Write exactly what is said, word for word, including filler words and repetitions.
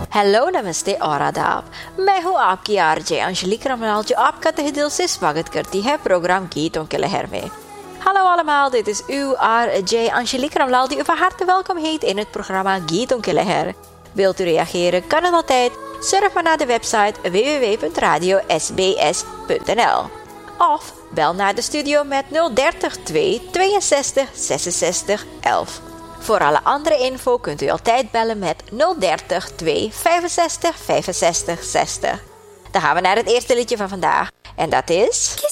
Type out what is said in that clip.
हेलो नमस्ते और आदाब। मैं हूँ आपकी आरजे अंशलिक रमलाल जो आपका तहे दिल से स्वागत करती है programme Gieton ke Leher mee. Hallo allemaal, dit is uw R J Angelique Ramlaal die u van harte welkom heet in het programma Gieton ke Leher. Wilt u reageren, kan het altijd. Surf maar naar de website w w w punt radio s b s punt n l of bel naar de studio met nul dertig twee tweeënzestig zesenzestig elf. Voor alle andere info kunt u altijd bellen met nul dertig twee vijfenzestig vijfenzestig zestig. Dan gaan we naar het eerste liedje van vandaag en dat is...